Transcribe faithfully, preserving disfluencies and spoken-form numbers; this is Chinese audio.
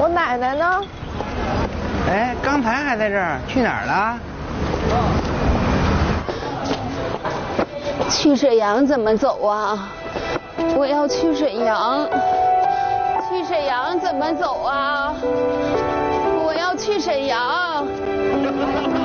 我奶奶呢？ 哎，刚才还在这儿，去哪儿了？ 去沈阳怎么走啊？我要去沈阳。去沈阳怎么走啊？我要去沈阳。